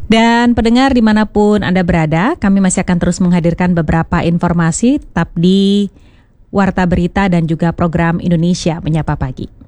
Dan pendengar dimanapun Anda berada, kami masih akan terus menghadirkan beberapa informasi tetap di Warta Berita dan juga program Indonesia Menyapa Pagi.